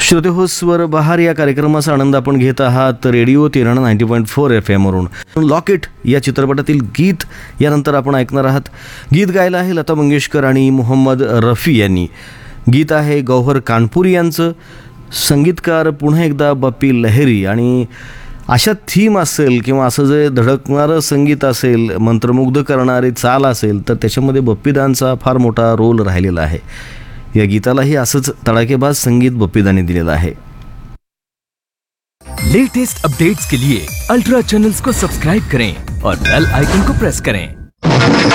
श्रोते हो, स्वर बहार या कार्यक्रमाचा आनंद आपण घेत आहात रेडिओ तेरणा 90.4 FM वरून. लॉकेट या चित्रपटातील गीत यानंतर आपण ऐकणार आहात. गीत गायलं आहे लता मंगेशकर आणि मोहम्मद रफी यांनी. गीत आहे गौहर कानपुरी यांचं. संगीतकार पुन्हा एकदा बप्पी लहिरी. आणि अशा थीम असेल किंवा असं जे धडकणारं संगीत असेल, मंत्रमुग्ध करणारी चाल असेल, तर त्याच्यामध्ये बप्पीदांचा फार मोठा रोल राहिलेला आहे. या गीतालाही असंच तडाकेबाज संगीत बप्पीदाने दिलेलं आहे. लेटेस्ट अपडेट्स के लिए अल्ट्रा चैनल्स को सब्सक्राइब करें और बेल आइकन को प्रेस करें.